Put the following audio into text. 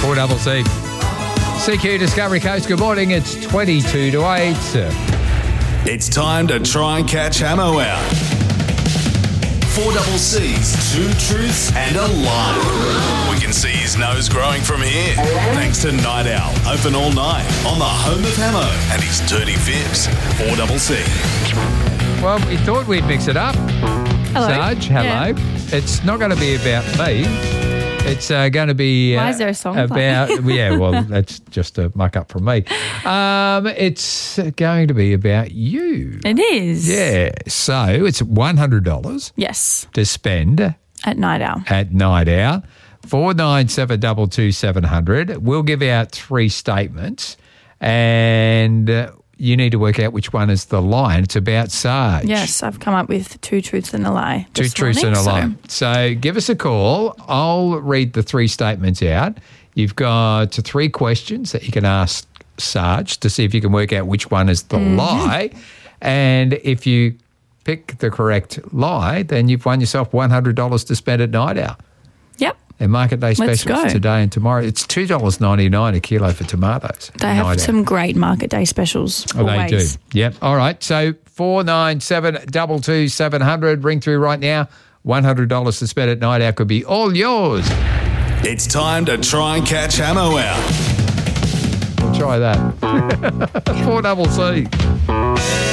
4CC. CQ Discovery Coast, good morning. It's 22 to 8. It's time to try and catch Hamo out. 4CC's 2 truths and a lie. We can see his nose growing from here. Thanks to Night Owl, open all night on the home of Hamo and his dirty fibs. 4CC. Well, we thought we'd mix it up. Hello. Sarge, hello. Yeah. It's not going to be about me. It's going to be Why is there a song about playing? yeah. Well, that's just a muck up from me. It's going to be about you. It is. Yeah. So it's $100 Yes. to spend At Night Owl. at Night Owl. 49722 We'll give out 3 statements, and you need to work out which one is the lie. And it's about Sarge. Yes, I've come up with 2 truths and a lie. 2 this truths and a morning, lie. So give us a call. I'll read the 3 statements out. You've got 3 questions that you can ask Sarge to see if you can work out which one is the lie. And if you pick the correct lie, then you've won yourself $100 to spend at Night Owl. Yep. And market day Let's specials go. today and tomorrow. It's $2.99 a kilo for tomatoes. They have Night Owl. some great market day specials. Oh, they do. always. Yep. All right. So 49722 ring through right now. $100 to spend at Night Owl could be all yours. It's time to try and catch Hamo out. We'll try that. 4CC.